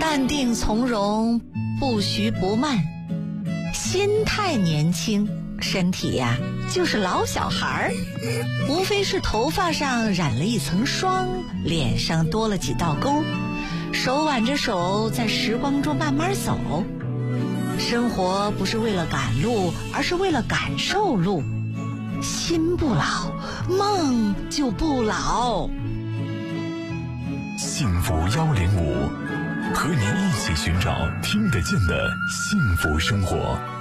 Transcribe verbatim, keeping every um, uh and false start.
淡定从容，不徐不慢，心态年轻，身体呀就是老小孩儿，无非是头发上染了一层霜，脸上多了几道沟，手挽着手在时光中慢慢走。生活不是为了赶路，而是为了感受路。心不老，梦就不老。 幸福幺零五，和您一起寻找听得见的幸福生活。